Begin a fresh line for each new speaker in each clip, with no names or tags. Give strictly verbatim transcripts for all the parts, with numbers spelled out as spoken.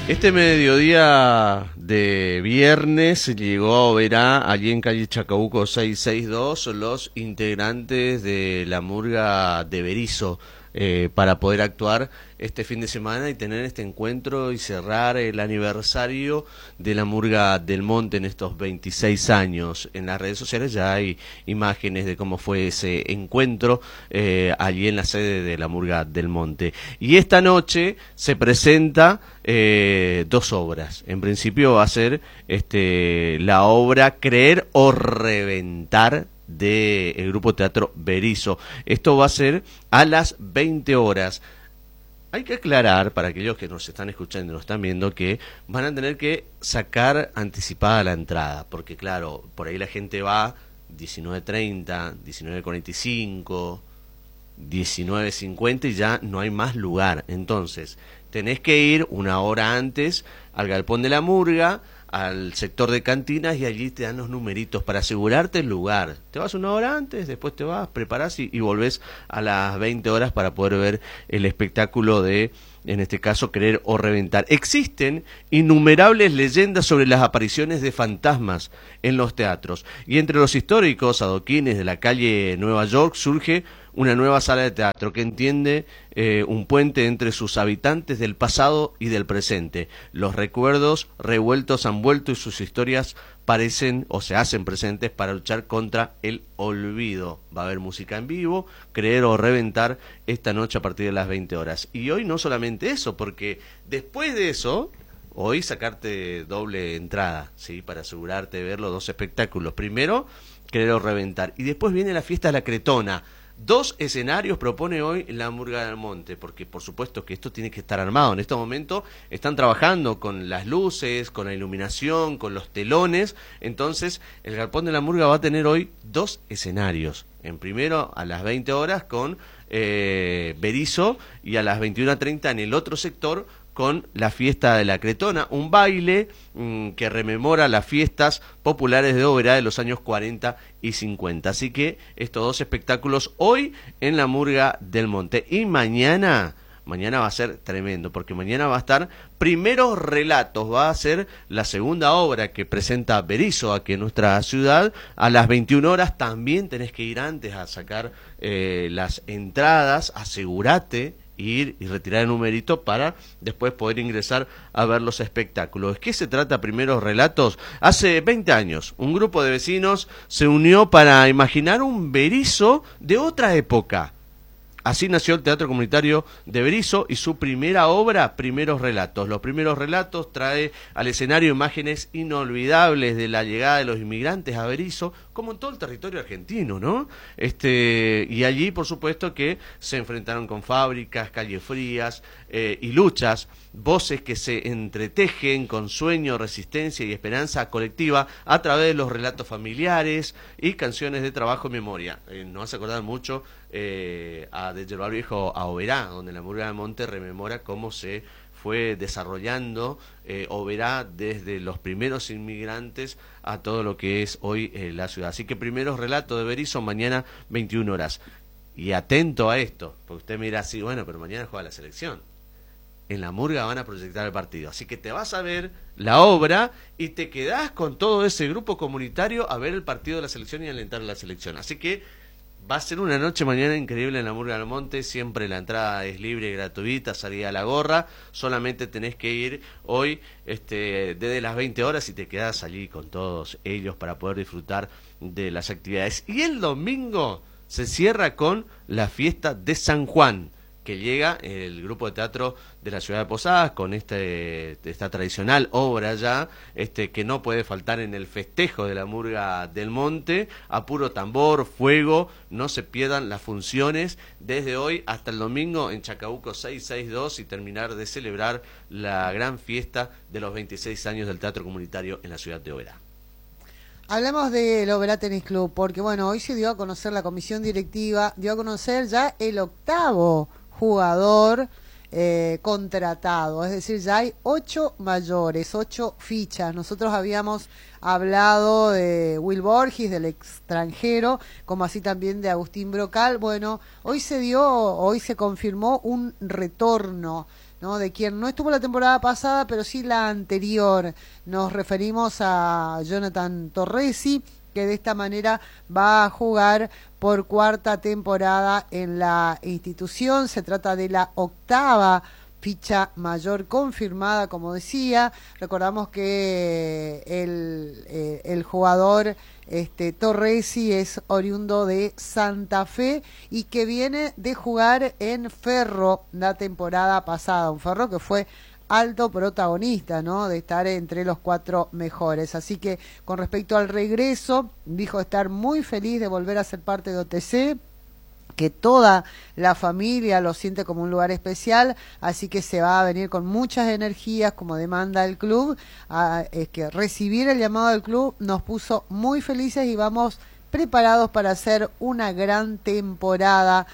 Este mediodía de viernes llegó a Oberá, allí en calle Chacabuco seiscientos sesenta y dos, los integrantes de la murga de Berisso eh, para poder actuar este fin de semana y tener este encuentro y cerrar el aniversario de la murga del Monte en estos veintiséis años. En las redes sociales ya hay imágenes de cómo fue ese encuentro eh, allí en la sede de la murga del Monte. Y esta noche se presenta eh, dos obras. En principio va a ser este, la obra Creer o Reventar del grupo Teatro Berisso. Esto va a ser a las veinte horas. Hay que aclarar, para aquellos que nos están escuchando y nos están viendo, que van a tener que sacar anticipada la entrada, porque claro, por ahí la gente va diecinueve treinta, diecinueve cuarenta y cinco, diecinueve cincuenta y ya no hay más lugar. Entonces, tenés que ir una hora antes al galpón de la murga, al sector de cantinas, y allí te dan los numeritos para asegurarte el lugar. Te vas una hora antes, después te vas, preparás y, y volvés a las veinte horas para poder ver el espectáculo de, en este caso, Creer o Reventar. Existen innumerables leyendas sobre las apariciones de fantasmas en los teatros, y entre los históricos adoquines de la calle Nueva York surge una nueva sala de teatro que entiende eh, un puente entre sus habitantes del pasado y del presente. Los recuerdos revueltos han vuelto y sus historias parecen o se hacen presentes para luchar contra el olvido. Va a haber música en vivo, Creer o Reventar esta noche a partir de las veinte horas. Y hoy no solamente eso, porque después de eso, hoy sacarte doble entrada, ¿sí? Para asegurarte de ver los dos espectáculos. Primero, Creer o Reventar. Y después viene la fiesta de la Cretona. Dos escenarios propone hoy la Murga del Monte, porque por supuesto que esto tiene que estar armado. En este momento están trabajando con las luces, con la iluminación, con los telones. Entonces el galpón de la Murga va a tener hoy dos escenarios. En primero a las veinte horas con eh, Berisso, y a las veintiuna treinta en el otro sector con la fiesta de la Cretona, un baile mmm, que rememora las fiestas populares de Oberá de los años cuarenta y cincuenta. Así que estos dos espectáculos hoy en la Murga del Monte. Y mañana, mañana va a ser tremendo, porque mañana va a estar Primeros Relatos, va a ser la segunda obra que presenta Berisso aquí en nuestra ciudad. A las veintiuna horas también tenés que ir antes a sacar eh, las entradas, asegúrate, ir y retirar el numerito para después poder ingresar a ver los espectáculos. ¿De qué se trata Primeros Relatos? Hace veinte años, un grupo de vecinos se unió para imaginar un Berisso de otra época. Así nació el Teatro Comunitario de Berisso y su primera obra, Primeros Relatos. Los Primeros Relatos trae al escenario imágenes inolvidables de la llegada de los inmigrantes a Berisso, como en todo el territorio argentino, ¿no? Este, y allí, por supuesto, que se enfrentaron con fábricas, calles frías eh, y luchas, voces que se entretejen con sueño, resistencia y esperanza colectiva a través de los relatos familiares y canciones de trabajo y memoria. Eh, nos hace acordar mucho eh, a de Yerbal Viejo a Oberá, donde la Murga del Monte rememora cómo se fue desarrollando eh, Oberá desde los primeros inmigrantes a todo lo que es hoy eh, la ciudad. Así que Primeros Relatos de Berisso mañana veintiuna horas. Y atento a esto, porque usted me dirá así, bueno, pero mañana juega la selección. En la Murga van a proyectar el partido, así que te vas a ver la obra y te quedás con todo ese grupo comunitario a ver el partido de la selección y alentar a la selección. Así que va a ser una noche mañana increíble en la Murga del Monte. Siempre la entrada es libre y gratuita, salida a la gorra. Solamente tenés que ir hoy este, desde las veinte horas y te quedás allí con todos ellos para poder disfrutar de las actividades. Y el domingo se cierra con la fiesta de San Juan, que llega el grupo de teatro de la ciudad de Posadas con este esta tradicional obra ya este que no puede faltar en el festejo de la Murga del Monte, a puro tambor, fuego. No se pierdan las funciones desde hoy hasta el domingo en Chacabuco seiscientos sesenta y dos y terminar de celebrar la gran fiesta de los veintiséis años del Teatro Comunitario en la ciudad de Oberá.
Hablamos del Oberá Tenis Club porque bueno, hoy se dio a conocer la comisión directiva, dio a conocer ya el octavo jugador eh, contratado, es decir, ya hay ocho mayores, ocho fichas. Nosotros habíamos hablado de Will Borges, del extranjero, como así también de Agustín Brocal. Bueno, hoy se dio, hoy se confirmó un retorno ¿no? De quien no estuvo la temporada pasada, pero sí la anterior. Nos referimos a Jonathan Torresi, que de esta manera va a jugar por cuarta temporada en la institución. Se trata de la octava ficha mayor confirmada, como decía. Recordamos que el, eh, el jugador este, Torresi es oriundo de Santa Fe y que viene de jugar en Ferro la temporada pasada. Un Ferro que fue alto protagonista, ¿no? De estar entre los cuatro mejores. Así que con respecto al regreso, dijo estar muy feliz de volver a ser parte de O T C, que toda la familia lo siente como un lugar especial, así que se va a venir con muchas energías como demanda el club. Ah, es que recibir el llamado del club nos puso muy felices y vamos preparados para hacer una gran temporada,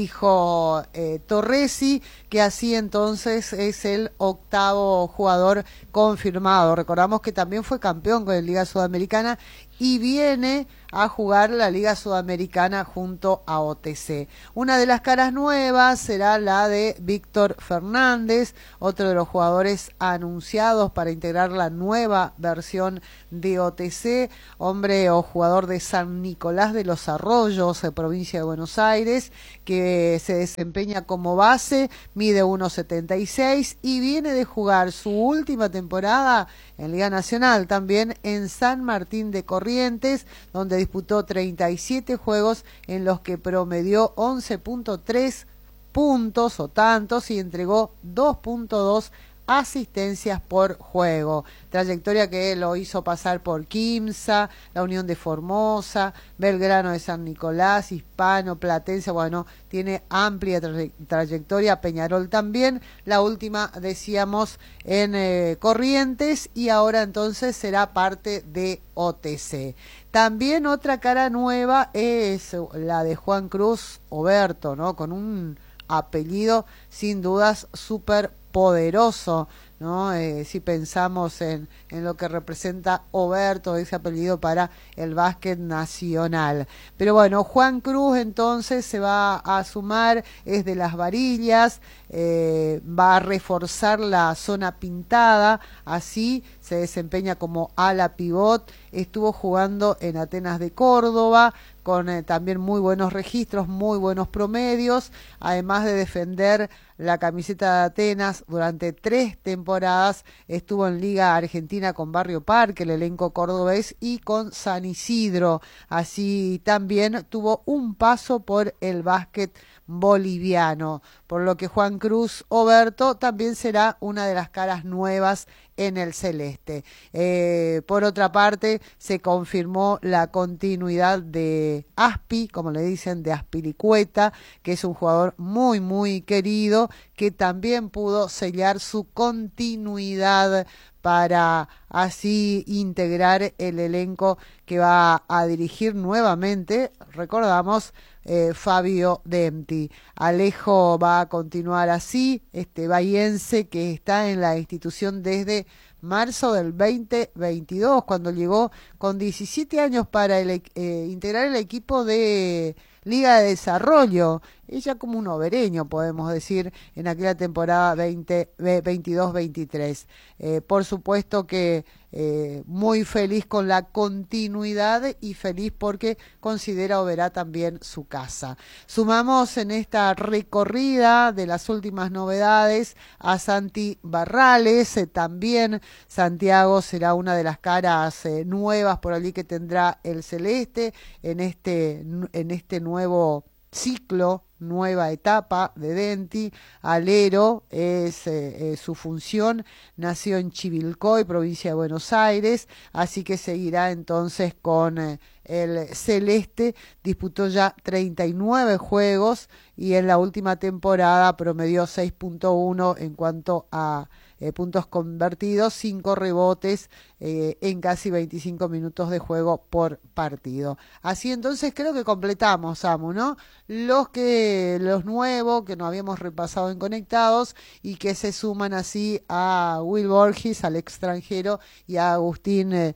dijo eh, Torresi, que así entonces es el octavo jugador confirmado. Recordamos que también fue campeón con la Liga Sudamericana y viene a jugar la Liga Sudamericana junto a O T C. Una de las caras nuevas será la de Víctor Fernández, otro de los jugadores anunciados para integrar la nueva versión de O T C, hombre o jugador de San Nicolás de los Arroyos, provincia de Buenos Aires, que se desempeña como base, mide uno setenta y seis y viene de jugar su última temporada en Liga Nacional, también en San Martín de Corrientes, donde disputó treinta y siete juegos en los que promedió once punto tres puntos o tantos y entregó dos punto dos asistencias por juego. Trayectoria que lo hizo pasar por Quimsa, la Unión de Formosa, Belgrano de San Nicolás, Hispano, Platense. Bueno, tiene amplia tra trayectoria. Peñarol también. La última, decíamos, en eh, Corrientes, y ahora entonces será parte de O T C. También otra cara nueva es la de Juan Cruz Oberto, ¿no? Con un apellido sin dudas súper poderoso, ¿no? Eh, si pensamos en, en lo que representa Oberto, ese apellido para el básquet nacional. Pero bueno, Juan Cruz entonces se va a sumar, es de Las Varillas, eh, va a reforzar la zona pintada, así se desempeña como ala pivot, estuvo jugando en Atenas de Córdoba, con eh, también muy buenos registros, muy buenos promedios, además de defender la camiseta de Atenas durante tres temporadas, estuvo en Liga Argentina con Barrio Parque, el elenco cordobés, y con San Isidro. Así también tuvo un paso por el básquet boliviano, por lo que Juan Cruz Oberto también será una de las caras nuevas en el celeste. Eh, por otra parte, se confirmó la continuidad de Aspi, como le dicen, de Aspilicueta, que es un jugador muy, muy querido, que también pudo sellar su continuidad para así integrar el elenco que va a dirigir nuevamente, recordamos, eh, Fabio Dempti. Alejo va a continuar así, este bahiense que está en la institución desde marzo del veinte veintidós, cuando llegó con diecisiete años para el, eh, integrar el equipo de Liga de Desarrollo, ella como un obereño, podemos decir, en aquella temporada veintidós veintitrés. Eh, por supuesto que eh, muy feliz con la continuidad y feliz porque considera Oberá también su casa. Sumamos en esta recorrida de las últimas novedades a Santi Barrales, eh, también Santiago será una de las caras eh, nuevas por allí que tendrá el celeste en este, en este nuevo ciclo, nueva etapa de Dempti. Alero es eh, eh, su función, nació en Chivilcoy, provincia de Buenos Aires, así que seguirá entonces con eh, el celeste. Disputó ya treinta y nueve juegos y en la última temporada promedió seis punto uno en cuanto a Eh, puntos convertidos, cinco rebotes eh, en casi veinticinco minutos de juego por partido. Así entonces creo que completamos, Samu, ¿no? Los que los nuevos que nos habíamos repasado en Conectados y que se suman así a Will Borges, al extranjero, y a Agustín eh,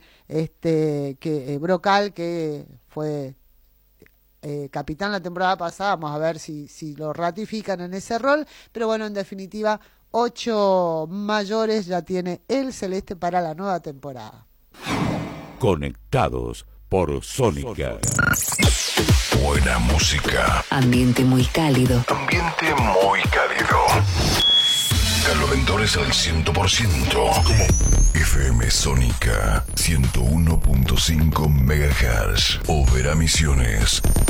este que eh, Brocal, que fue Eh, capitán la temporada pasada. Vamos a ver si, si lo ratifican en ese rol, pero bueno, en definitiva, ocho mayores ya tiene el Celeste para la nueva temporada.
Conectados por Sónica.
Buena música.
Ambiente muy cálido.
Ambiente muy cálido. Calorentores al cien por ciento. F M Sónica ciento uno punto cinco megahertz. Opera Misiones.